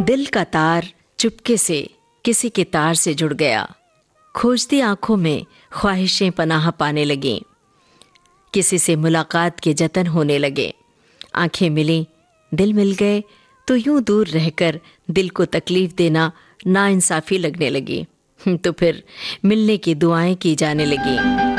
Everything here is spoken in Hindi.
दिल का तार चुपके से किसी के तार से जुड़ गया। खोजती आंखों में ख्वाहिशें पनाह पाने लगीं। किसी से मुलाकात के जतन होने लगे। आंखें मिली, दिल मिल गए तो यूं दूर रहकर दिल को तकलीफ देना नाइंसाफी लगने लगी। तो फिर मिलने की दुआएं की जाने लगी।